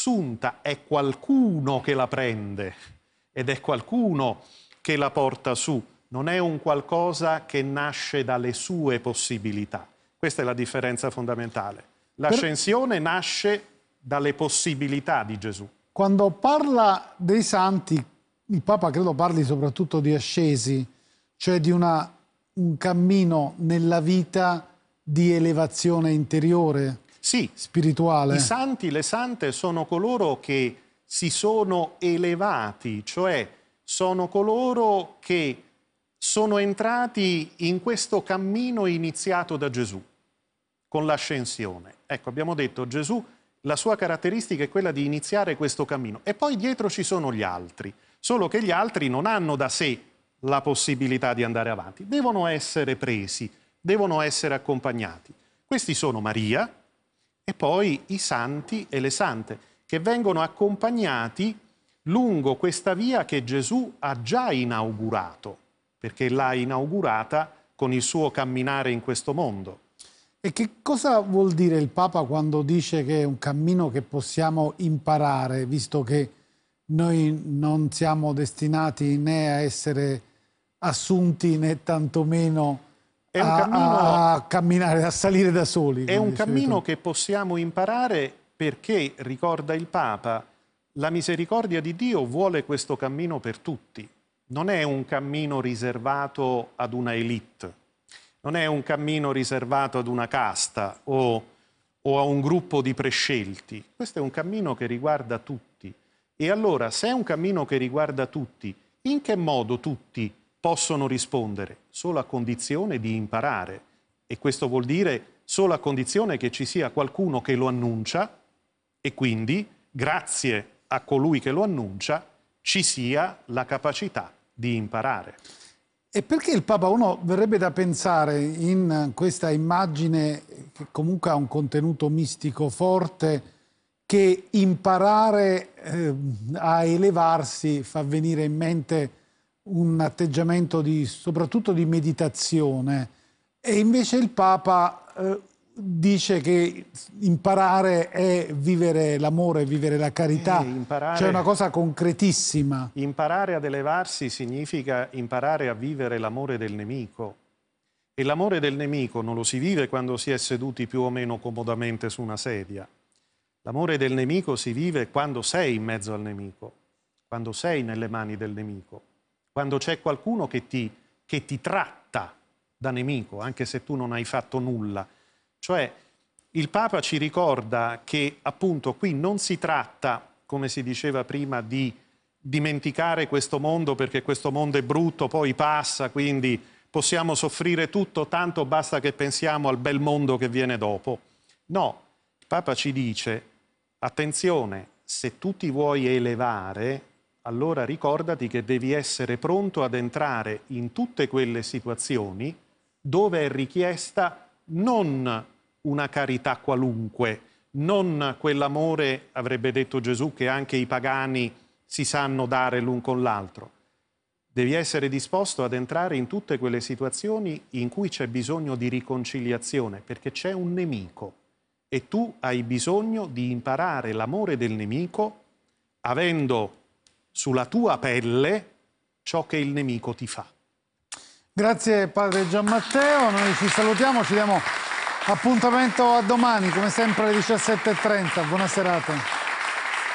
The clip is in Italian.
assunta, è qualcuno che la prende ed è qualcuno che la porta su, non è un qualcosa che nasce dalle sue possibilità. Questa è la differenza fondamentale. L'ascensione nasce dalle possibilità di Gesù. Quando parla dei santi, il Papa credo parli soprattutto di ascesi, cioè di un cammino nella vita di elevazione interiore, sì, spirituale. I santi, le sante sono coloro che si sono elevati, cioè sono coloro che sono entrati in questo cammino iniziato da Gesù, con l'ascensione. Ecco, abbiamo detto Gesù, la sua caratteristica è quella di iniziare questo cammino. E poi dietro ci sono gli altri, solo che gli altri non hanno da sé la possibilità di andare avanti. Devono essere presi, devono essere accompagnati. Questi sono Maria e poi i santi e le sante, che vengono accompagnati lungo questa via che Gesù ha già inaugurato, perché l'ha inaugurata con il suo camminare in questo mondo. E che cosa vuol dire il Papa quando dice che è un cammino che possiamo imparare, visto che noi non siamo destinati né a essere assunti né tantomeno a camminare, a salire da soli? È un cammino che possiamo imparare perché, ricorda il Papa, la misericordia di Dio vuole questo cammino per tutti. Non è un cammino riservato ad una elite, non è un cammino riservato ad una casta o a un gruppo di prescelti. Questo è un cammino che riguarda tutti. E allora, se è un cammino che riguarda tutti, in che modo tutti possono rispondere? Solo a condizione di imparare. E questo vuol dire solo a condizione che ci sia qualcuno che lo annuncia e quindi, grazie a colui che lo annuncia, ci sia la capacità di imparare. E perché il Papa, uno verrebbe da pensare in questa immagine che comunque ha un contenuto mistico forte, che imparare a elevarsi fa venire in mente un atteggiamento soprattutto di meditazione, e invece il Papa dice che imparare è vivere l'amore, vivere la carità, cioè una cosa concretissima. Imparare ad elevarsi significa imparare a vivere l'amore del nemico. E l'amore del nemico non lo si vive quando si è seduti più o meno comodamente su una sedia. L'amore del nemico si vive quando sei in mezzo al nemico, quando sei nelle mani del nemico, quando c'è qualcuno che ti tratta da nemico, anche se tu non hai fatto nulla. Cioè, il Papa ci ricorda che appunto qui non si tratta, come si diceva prima, di dimenticare questo mondo perché questo mondo è brutto, poi passa, quindi possiamo soffrire tutto, tanto basta che pensiamo al bel mondo che viene dopo. No, il Papa ci dice, attenzione, se tu ti vuoi elevare, allora ricordati che devi essere pronto ad entrare in tutte quelle situazioni dove è richiesta non una carità qualunque, non quell'amore, avrebbe detto Gesù, che anche i pagani si sanno dare l'un con l'altro. Devi essere disposto ad entrare in tutte quelle situazioni in cui c'è bisogno di riconciliazione, perché c'è un nemico e tu hai bisogno di imparare l'amore del nemico avendo sulla tua pelle ciò che il nemico ti fa. Grazie Padre Gianmatteo, noi ci salutiamo, ci diamo appuntamento a domani, come sempre alle 17:30. Buona serata.